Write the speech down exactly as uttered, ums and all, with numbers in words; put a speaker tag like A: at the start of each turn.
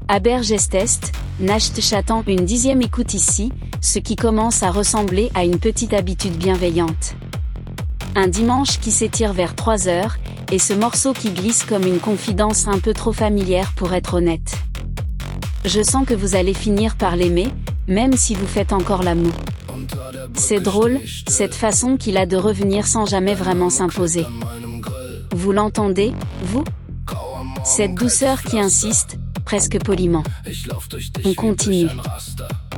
A: Abergestest, Nacht Chatan une dixième écoute ici, ce qui commence à ressembler à une petite habitude bienveillante. Un dimanche qui s'étire vers trois heures, et ce morceau qui glisse comme une confidence un peu trop familière pour être honnête. Je sens que vous allez finir par l'aimer, même si vous faites encore la moue. C'est drôle, cette façon qu'il a de revenir sans jamais vraiment s'imposer. Vous l'entendez, vous? Cette douceur qui insiste, presque poliment. On continue.